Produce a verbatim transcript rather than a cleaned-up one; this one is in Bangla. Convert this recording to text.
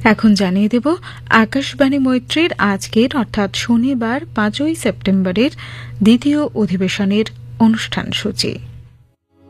এখন জানিয়ে দেব আকাশবাণী মৈত্রীর আজকের অর্থাৎ শনিবার পাঁচই সেপ্টেম্বরের দ্বিতীয় অধিবেশনের অনুষ্ঠান সূচি।